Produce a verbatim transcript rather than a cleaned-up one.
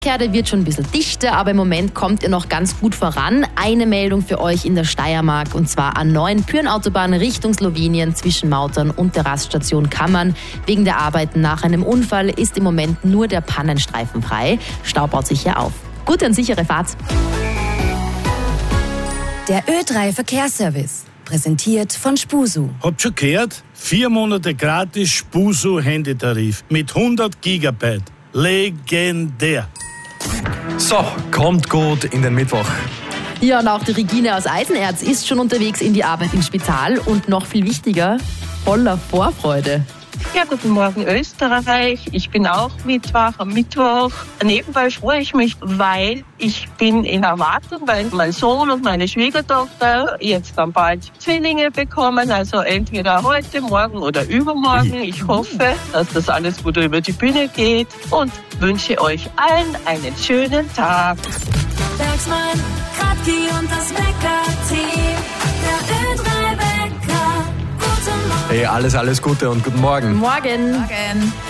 Der wird schon ein bisschen dichter, aber im Moment kommt ihr noch ganz gut voran. Eine Meldung für euch in der Steiermark, und zwar A neun Pyrenautobahn Richtung Slowenien zwischen Mautern und der Raststation Kammern. Wegen der Arbeiten nach einem Unfall ist im Moment nur der Pannenstreifen frei. Stau baut sich hier auf. Gute und sichere Fahrt. Der Ö drei Verkehrsservice, präsentiert von Spusu. Habt schon gehört? Vier Monate gratis Spusu Handytarif mit hundert Gigabyte. Legendär. So, kommt gut in den Mittwoch. Ja, und auch die Regine aus Eisenerz ist schon unterwegs in die Arbeit im Spital und noch viel wichtiger, voller Vorfreude. Ja, guten Morgen Österreich. Ich bin auch Mittwoch am Mittwoch. Nebenbei freue ich mich, weil ich bin in Erwartung, weil mein Sohn und meine Schwiegertochter jetzt dann bald Zwillinge bekommen. Also entweder heute, morgen oder übermorgen. Ich hoffe, dass das alles gut über die Bühne geht und wünsche euch allen einen schönen Tag. Bergsmann, Kratki und das Wecker-Team. Der Ö drei Wecker. Guten Morgen. Hey, alles, alles Gute und guten Morgen. Morgen. Morgen.